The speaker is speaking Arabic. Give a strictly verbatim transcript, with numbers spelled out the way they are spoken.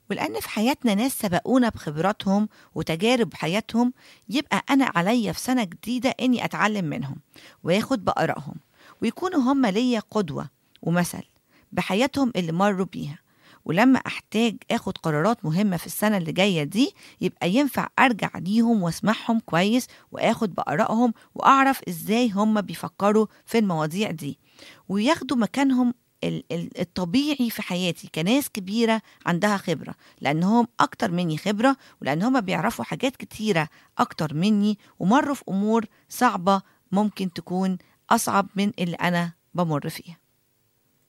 ولأن في حياتنا ناس سبقونا بخبراتهم وتجارب حياتهم، يبقى أنا عليا في سنة جديدة إني أتعلم منهم وآخد بآرائهم، ويكونوا هم ليا قدوة ومثل بحياتهم اللي مروا بيها. ولما أحتاج أخد قرارات مهمة في السنة اللي جاية دي، يبقى ينفع أرجع ليهم واسمعهم كويس وآخد بآرائهم وأعرف إزاي هم بيفكروا في المواضيع دي، وياخدوا مكانهم ال- ال- الطبيعي في حياتي كناس كبيرة عندها خبرة، لأنهم أكتر مني خبرة، ولأنهم بيعرفوا حاجات كتيرة أكتر مني ومروا في أمور صعبة ممكن تكون أصعب من اللي أنا بمر فيها.